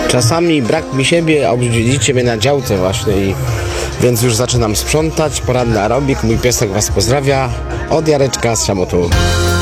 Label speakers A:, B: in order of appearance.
A: Czasami brak mi siebie, a widzicie mnie na działce właśnie więc już zaczynam sprzątać, poranny aerobik, mój piesek was pozdrawia, od Jareczka z Szamotu.